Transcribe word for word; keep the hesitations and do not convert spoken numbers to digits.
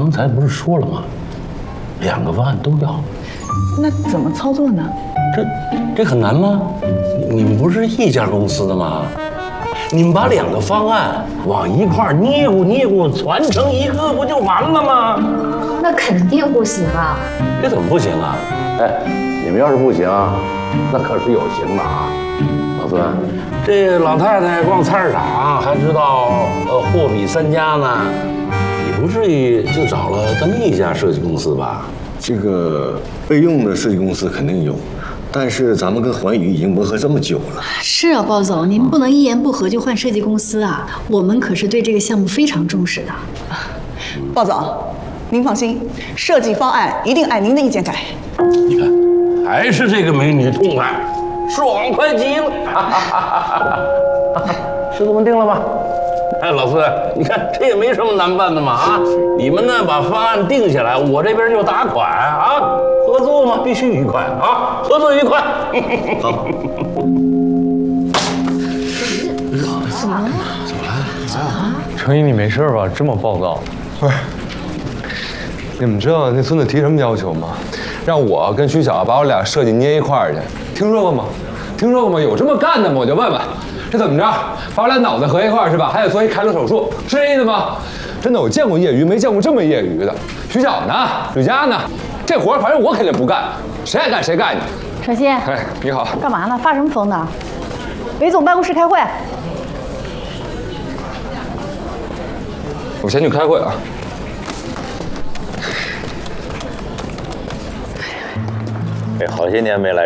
刚才不是说了吗？两个方案都要。 那怎么操作呢？ 这这很难吗？你们不是一家公司的吗？你们把两个方案往一块儿捏咕捏咕，攒成一个，不就完了吗？ 那肯定不行啊！ 这怎么不行啊？哎，你们要是不行，那可是有行的啊。老孙，这老太太逛菜市场还知道呃货比三家呢，你不至于就找了这么一家设计公司吧？ 这个备用的设计公司肯定有，但是咱们跟环宇已经磨合这么久了。 是啊，包总，您不能一言不合就换设计公司啊！我们可是对这个项目非常重视的。 鲍总，您放心，设计方案一定按您的意见改。 你看，还是这个美女痛快，爽快极了。是这么定了吧？哎，老孙，你看这也没什么难办的嘛啊！你们呢把方案定下来，我这边就打款啊！合作嘛，必须愉快啊！合作愉快。好。 怎么了？ 程毅，你没事吧？这么暴躁？不是。你们知道那孙子提什么要求吗？让我跟徐晓把我俩设计捏一块儿去。听说过吗？听说过吗？有这么干的吗？我就问问。这怎么着？把我俩脑袋合一块儿是吧？还得做一开颅手术，是这意思吗？真的，我见过业余，没见过这么业余的。徐晓呢？吕佳呢？这活反正我肯定不干，谁爱干谁干去。 程曦， 哎，你好。 干嘛呢？发什么疯呢？韦总办公室开会。 我先去开会啊。 这好些年没来